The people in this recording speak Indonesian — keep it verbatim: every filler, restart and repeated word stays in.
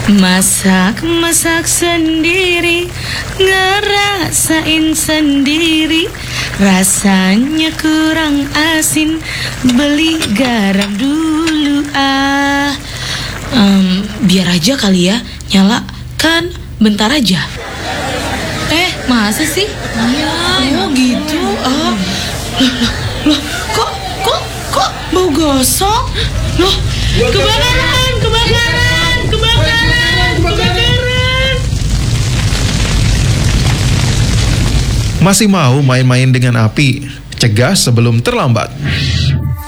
Masak-masak sendiri, ngerasain sendiri, rasanya kurang asin, beli garam dulu ah. um, Biar aja kali ya, nyala kan bentar aja. Eh, masa sih? Iya. Oh gitu. Ah. Loh, loh, loh, kok, kok, kok bau gosong? Loh, kebakaran, kebakaran, kebakaran, kebakaran. Masih mau main-main dengan api? Cegah sebelum terlambat.